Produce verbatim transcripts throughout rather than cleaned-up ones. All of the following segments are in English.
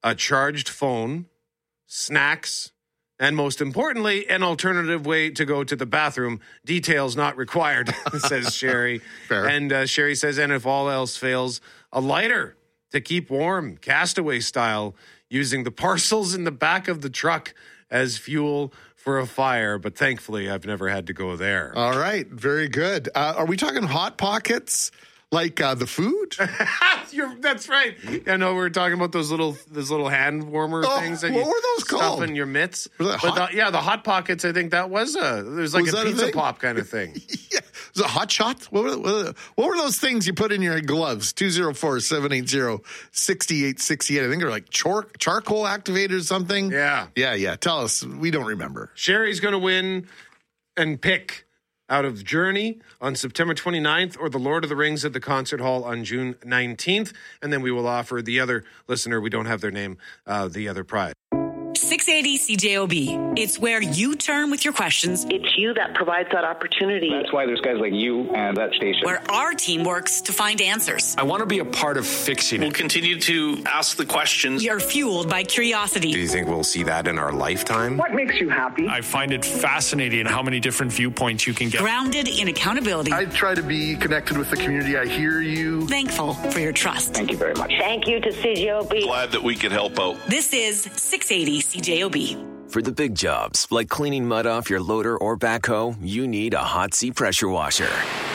a charged phone, snacks, and most importantly, an alternative way to go to the bathroom. Details not required, says Sherry. Fair. And uh, Sherry says, and if all else fails, a lighter to keep warm, Castaway style, using the parcels in the back of the truck as fuel for a fire. But thankfully, I've never had to go there. All right. Very good. Uh, are we talking Hot Pockets? Like uh, the food? You're, that's right. I know we were talking about those little those little hand warmer Oh, things that what you were those stuff called? in your mitts. Was that But hot? the, yeah, the Hot Pockets, I think that was a, it was like Was a that a pizza thing? pop kind of thing. Yeah. Was it Hot Shots? What were, what, what were those things you put in your gloves? two oh four, seven eight zero, six eight six eight. I think they're like char- charcoal activated or something. Yeah. Yeah, yeah. Tell us. We don't remember. Sherry's going to win and pick out of Journey on September twenty-ninth or The Lord of the Rings at the Concert Hall on June nineteenth. And then we will offer the other listener, we don't have their name, uh, the other prize. six eighty C J O B. It's where you turn with your questions. It's you that provides that opportunity. That's why there's guys like you and that station. Where our team works to find answers. I want to be a part of fixing it. We'll continue to ask the questions. You're fueled by curiosity. Do you think we'll see that in our lifetime? What makes you happy? I find it fascinating how many different viewpoints you can get. Grounded in accountability. I try to be connected with the community. I hear you. Thankful for your trust. Thank you very much. Thank you to C J O B. Glad that we could help out. This is six eighty C J O B. For the big jobs, like cleaning mud off your loader or backhoe, you need a Hot Sea pressure washer.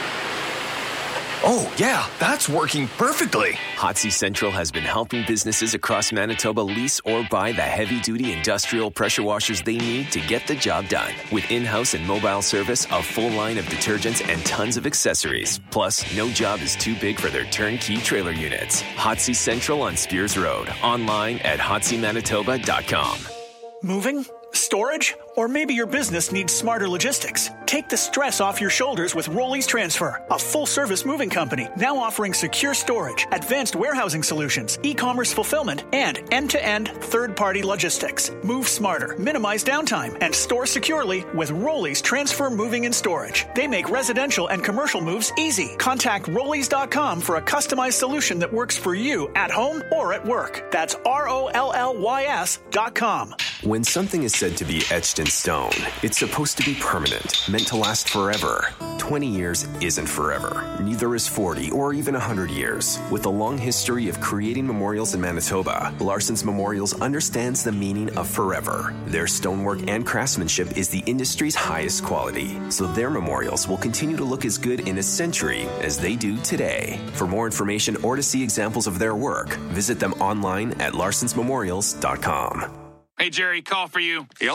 Oh, yeah, that's working perfectly. Hot Sea Central has been helping businesses across Manitoba lease or buy the heavy-duty industrial pressure washers they need to get the job done. With in-house and mobile service, a full line of detergents, and tons of accessories. Plus, no job is too big for their turnkey trailer units. Hot Sea Central on Spears Road. Online at hot sea manitoba dot com. Moving? Storage? Or maybe your business needs smarter logistics. Take the stress off your shoulders with Rollies Transfer, a full-service moving company now offering secure storage, advanced warehousing solutions, e-commerce fulfillment, and end-to-end third-party logistics. Move smarter, minimize downtime, and store securely with Rollies Transfer Moving and Storage. They make residential and commercial moves easy. Contact rollies dot com for a customized solution that works for you at home or at work. That's R O L L Y S dot com. When something is said to be etched in stone, it's supposed to be permanent, meant to last forever. twenty years isn't forever. Neither is forty or even one hundred years. With a long history of creating memorials in Manitoba, Larson's Memorials understands the meaning of forever. Their stonework and craftsmanship is the industry's highest quality, so their memorials will continue to look as good in a century as they do today. For more information or to see examples of their work, visit them online at larsons memorials dot com. Hey, Jerry, call for you. Hello?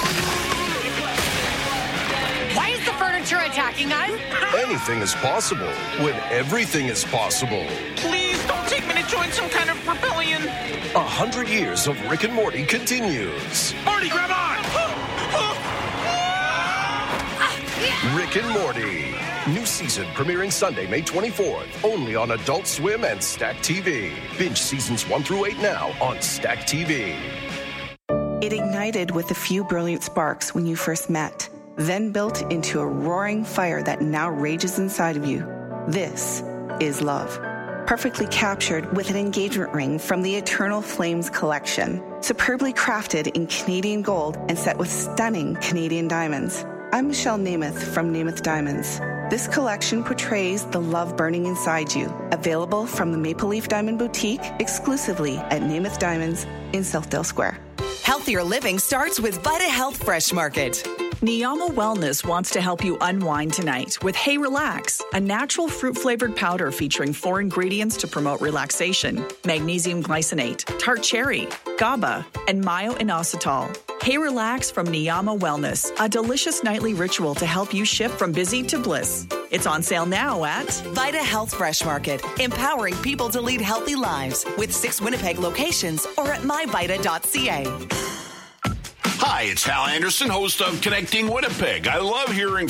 Why is the furniture attacking us? Anything is possible when everything is possible. Please don't take me to join some kind of rebellion. A hundred years of Rick and Morty continues. Morty, grab on! Rick and Morty. New season premiering Sunday, May twenty-fourth. Only on Adult Swim and Stack T V. Binge seasons one through eight now on Stack T V. It ignited with a few brilliant sparks when you first met, then built into a roaring fire that now rages inside of you. This is love. Perfectly captured with an engagement ring from the Eternal Flames collection. Superbly crafted in Canadian gold and set with stunning Canadian diamonds. I'm Michelle Namath from Namath Diamonds. This collection portrays the love burning inside you. Available from the Maple Leaf Diamond Boutique exclusively at Namath Diamonds in Southdale Square. Healthier living starts with Vita Health Fresh Market. Niyama Wellness wants to help you unwind tonight with Hey Relax, a natural fruit-flavored powder featuring four ingredients to promote relaxation: magnesium glycinate, tart cherry, GABA, and myo-inositol. Hey Relax from Niyama Wellness, a delicious nightly ritual to help you shift from busy to bliss. It's on sale now at Vita Health Fresh Market, empowering people to lead healthy lives with six Winnipeg locations or at my vita dot c a. Hi, it's Hal Anderson, host of Connecting Winnipeg. I love hearing